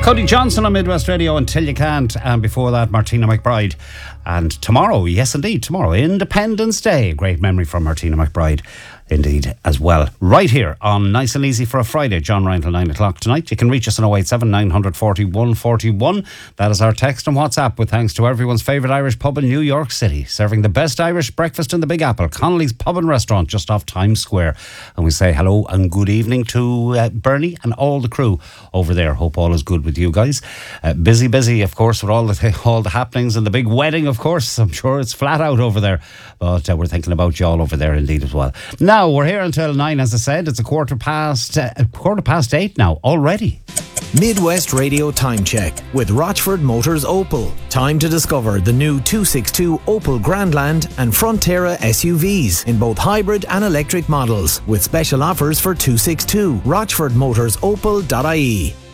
Cody Johnson on Midwest Radio, Until You Can't, and before that Martina McBride. And tomorrow, yes indeed, tomorrow, Independence Day. Great memory from Martina McBride indeed as well. Right here on Nice and Easy for a Friday, John Ryan till 9 o'clock tonight. You can reach us on 087 940 141. That is our text and WhatsApp, with thanks to everyone's favourite Irish pub in New York City, serving the best Irish breakfast in the Big Apple, Connolly's Pub and Restaurant just off Times Square. And we say hello and good evening to Bernie and all the crew over there. Hope all is good with you guys. Busy, of course, with all the happenings and the big wedding, of course. I'm sure it's flat out over there, but we're thinking about you all over there indeed as well. Now, we're here until 9, as I said. It's a quarter past 8 now already. Midwest Radio Time Check with Rochford Motors Opel. Time to discover the new 262 Opel Grandland and Frontera SUVs in both hybrid and electric models, with special offers for 262. RochfordMotorsOpel.ie.